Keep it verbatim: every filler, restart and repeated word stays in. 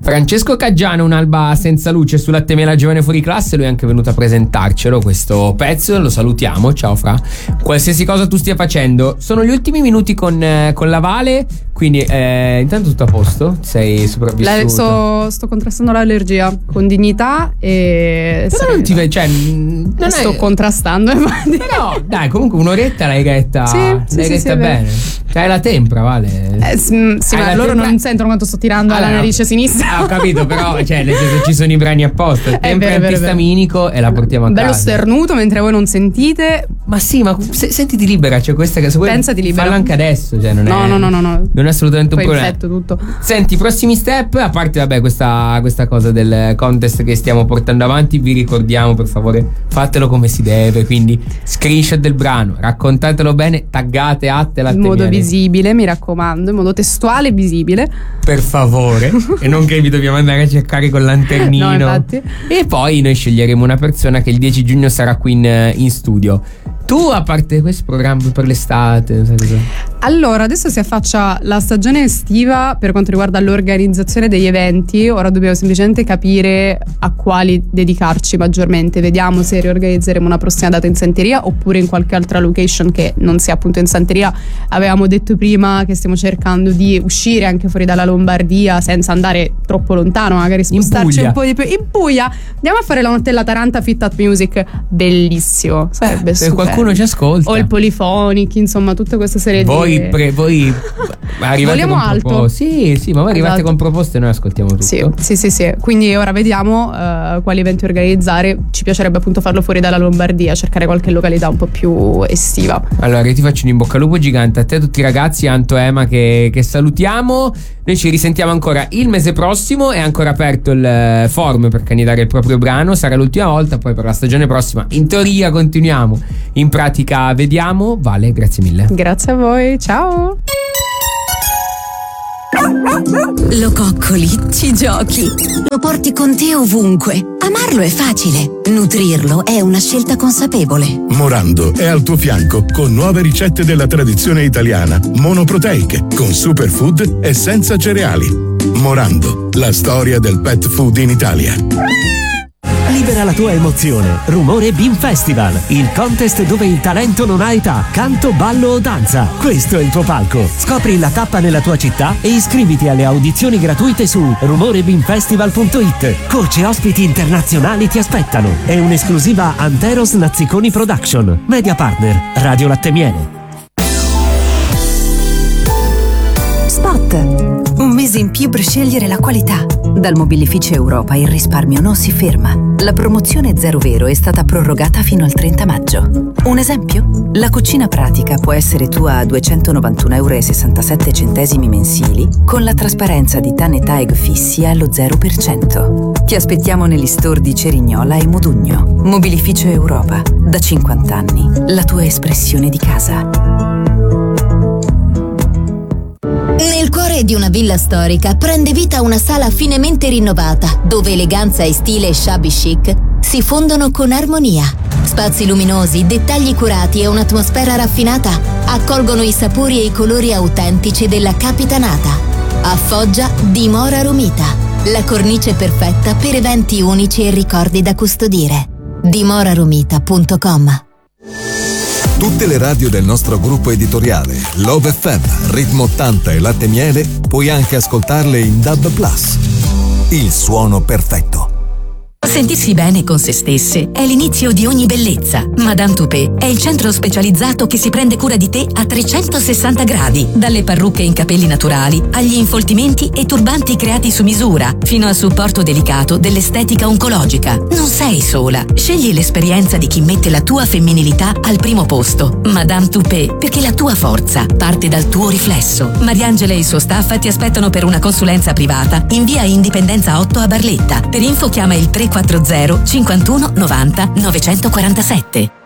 Francesco Caggiano, Un'alba senza luce su Latte Miele Giovane Fuori Classe. Lui è anche venuto a presentarcelo questo pezzo, lo salutiamo, ciao Fra. Qualsiasi cosa tu stia facendo, sono gli ultimi minuti con, eh, con la Vale, quindi eh, intanto tutto a posto? Sei sopravvissuto? La, sto, sto contrastando l'allergia con dignità e però non ti ve- cioè, non sto è... contrastando. No, dai, comunque un'oretta l'hai retta, sì, l'hai sì, retta sì, bene. C'hai la tempra, Vale. Eh, sì, sì, ma loro tempra... non sentono quanto sto tirando allora, alla narice sinistra. Ah, ho capito, però cioè, nel senso, ci sono i brani apposta. Il tempra è antistaminico e la portiamo a bello casa. Bello sternuto mentre voi non sentite. Ma sì, ma se, sentiti libera, cioè questa che se vuoi pensati libera. Fallo anche adesso, cioè non no, è no, no, no, no. Non è assolutamente un poi problema. Infetto tutto. Senti, prossimi step, a parte vabbè questa, questa cosa del contest che stiamo portando avanti, vi ricordiamo per favore, fatelo come si deve, quindi screenshot del brano, raccontatelo bene, taggate Atte Latte in modo Miele. Visibile, mi raccomando, in modo testuale e visibile, per favore. E non che vi dobbiamo andare a cercare con lanternino. No, infatti. E poi noi sceglieremo una persona che il dieci giugno sarà qui in, in studio. Tu, a parte questo programma per l'estate, non so cosa. Allora, adesso si affaccia la stagione estiva per quanto riguarda l'organizzazione degli eventi. Ora dobbiamo semplicemente capire a quali dedicarci maggiormente. Vediamo se riorganizzeremo una prossima data in Santeria oppure in qualche altra location che non sia appunto in Santeria. Avevamo detto prima che stiamo cercando di uscire anche fuori dalla Lombardia senza andare troppo lontano, magari spostarci un po' di più. In Puglia andiamo a fare la notte della Taranta Fit At Music, bellissimo, sarebbe se qualcuno ci ascolta, o il Polyphonic, insomma tutta questa serie voi di pre, voi arrivate vogliamo con alto proposte. Sì, sì, ma voi arrivate esatto. con proposte e noi ascoltiamo tutto. Sì, sì, sì, sì. Quindi ora vediamo uh, quali eventi organizzare. Ci piacerebbe appunto farlo fuori dalla Lombardia, cercare qualche località un po' più estiva. Allora io ti faccio un in bocca al lupo gigante a te, tutti i ragazzi, Anto e Ema che, che salutiamo. Noi ci risentiamo ancora il mese prossimo, è ancora aperto il form per candidare il proprio brano, sarà l'ultima volta, poi per la stagione prossima in teoria continuiamo, in pratica vediamo. Vale, grazie mille. Grazie a voi, ciao. Lo coccoli, ci giochi, lo porti con te ovunque. Amarlo è facile, nutrirlo è una scelta consapevole. Morando è al tuo fianco con nuove ricette della tradizione italiana, monoproteiche, con superfood e senza cereali. Morando, la storia del pet food in Italia. Libera la tua emozione. Rumore Beam Festival, il contest dove il talento non ha età, canto, ballo o danza. Questo è il tuo palco. Scopri la tappa nella tua città e iscriviti alle audizioni gratuite su rumore beam festival punto it. Coach e ospiti internazionali ti aspettano. È un'esclusiva Anteros Nazziconi Production. Media partner Radio Latte Miele. Spot. Un mese in più per scegliere la qualità. Dal Mobilificio Europa il risparmio non si ferma. La promozione Zero Vero è stata prorogata fino al trenta maggio. Un esempio? La cucina pratica può essere tua a duecentonovantuno euro e sessantasette centesimi mensili con la trasparenza di TAN e TAEG fissi allo zero per cento. Ti aspettiamo negli store di Cerignola e Modugno. Mobilificio Europa. Da cinquanta anni. La tua espressione di casa. Nel cuore di una villa storica prende vita una sala finemente rinnovata, dove eleganza e stile shabby chic si fondono con armonia. Spazi luminosi, dettagli curati e un'atmosfera raffinata accolgono i sapori e i colori autentici della Capitanata. A Foggia dimora Romita, la cornice perfetta per eventi unici e ricordi da custodire. dimora romita punto com. Tutte le radio del nostro gruppo editoriale, Love F M, Ritmo ottanta e Latte Miele, puoi anche ascoltarle in D A B plus. Il suono perfetto. Sentirsi bene con se stesse è l'inizio di ogni bellezza. Madame Toupé è il centro specializzato che si prende cura di te a trecentosessanta gradi. Dalle parrucche in capelli naturali, agli infoltimenti e turbanti creati su misura, fino al supporto delicato dell'estetica oncologica. Non sei sola. Scegli l'esperienza di chi mette la tua femminilità al primo posto. Madame Toupé, perché la tua forza parte dal tuo riflesso. Mariangela e il suo staff ti aspettano per una consulenza privata in via Indipendenza otto a Barletta. Per info chiama il tre quattro zero cinquantuno novanta novecentoquarantasette.